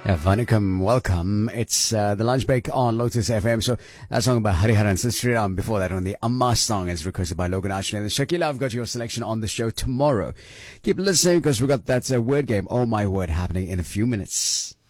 Yeah, Vanakkam, welcome. It's the lunch break on Lotus FM. So that song by Hariharan Sriram. Before that, on the Amma song is requested by Logan Ashley. And Shakila, I've got your selection on the show tomorrow. Keep listening because we got that word game, Oh My Word, happening in a few minutes.